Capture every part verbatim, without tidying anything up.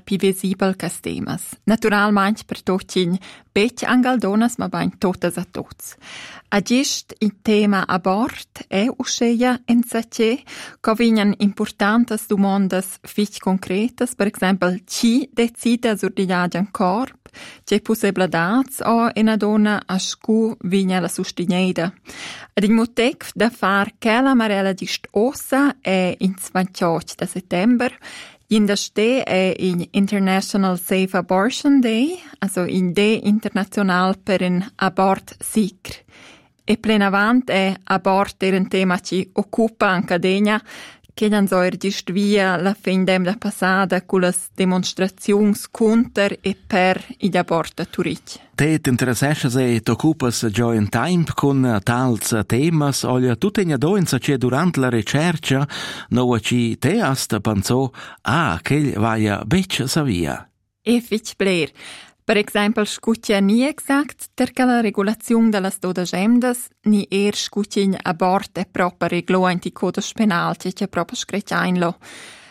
più visibile che temas. Naturalmente per tutti in bec angal donas, ma bain totas a tots. Agist il tema abort è usceia in sace, co vignan importantes domandas fich concretas, per esempio, chi decide sur di jagian corp, c'è possibilità o una donna a scu vigna la sustineda. Ad il motiv da far che la marella dist ossa è in ventotto di settembre. In der Ste è il International Safe Abortion Day, also il Day internazionale per un abort sicr. E plenavant è abort er un tema che occupa anche degna, che non so ergist via la fin d'emda passata con le dimostrazioni contro e per gli aborti turici. Te t'interessesces e t'occupas già in tempo con tals temas, olha tu tegna doenza che durante la ricerca no ci te hast pensò ah, che vaia bec savia. E fich bler. Per esempio, scuccia ni exact perché la regolazione delle dode gemdas ni er scuccia in abort è proprio regolante coda penal che c'è proprio scritto in lo.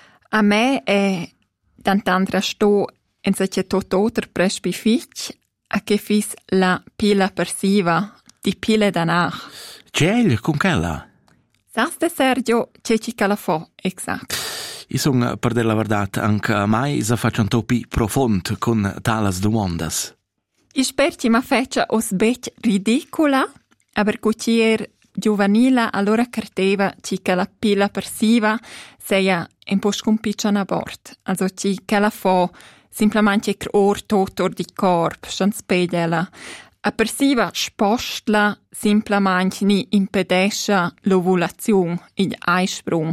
A me è tant'altra sto in se c'è tutto prespi fich a che fis la pila persiva di pile danach. C'è con quella? Saste Sergio c'è ci la fo exact. I son, per dir la verdad, anche a mai se facciano topi profond con talas domandas. I sperci ma feccia os bec ridicola, aber cucier giovanila allora carteva ci che la pila persiva seia un po' scompiccia un abort. Also ci che la fo simplemente or totor di corp, schon spedela. A persiva spostla simplemente ni impedescia l'ovulazione, il eisprung.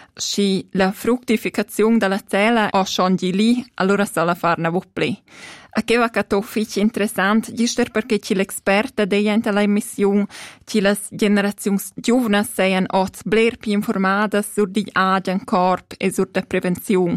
Si la fruttificazione della cella o schon di lì, allora sa la farna vopli. A che va cato fici interessant, giusto perché ci l'esperta deiente la emissione, ci las generazions giovnas seien oz bler più informada sur di agen corp e sur da prevenzione.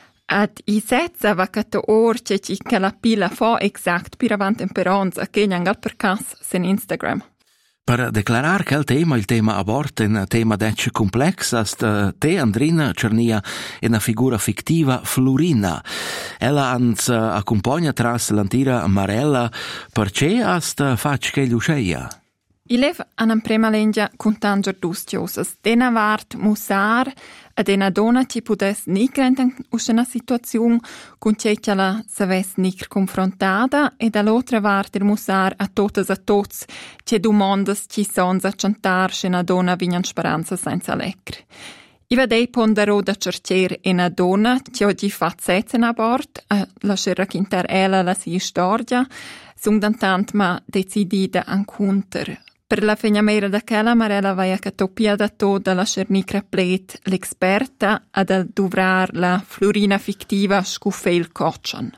Ad i setza va cato or che ci che la pila fa exact per avant in perons a che nyangal per cas sen Instagram. Per declarar che il tema, il tema abort, è un tema dec complex, ast te, Andrina, cernia è una figura fictiva, Florina. Ella ans accompagna tras l'antira Marella, perché ast fac che l'usceia? I lev an un prima lengia contanger dus giosas. Dena vart musar a dena donna ci pudes nigrenten uscena situazione con ceccia la saves nicr confrontata e dall'altra vart il musar a totes a tots che domandas ci sons a cantar scena donna vignan speranza senza lecre. I vedei ponderò da cercer una donna che oggi fa setzen a bord, a lasciare quintar ella la si storia, sung dantant ma decidida ancounter. Per la fegnamera da quella Marella vaia che toppia da to dalla cernicra plet l'esperta ad al duvrar la Florina fictiva scuffeil coccian.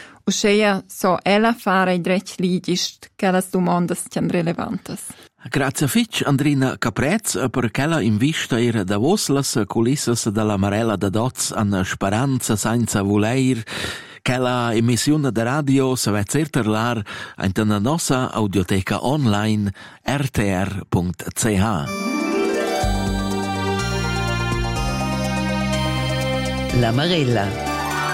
Usceia so ella fare i drech ligist che las domandas tian relevantes. Grazie fitch Andrina Caprez per quella invista era da vos las culissas della Marella da Doz an speranza senza voler. Quella emissione de radio se va certerlar in la nostra audioteca online r t r punto c h. La Marella.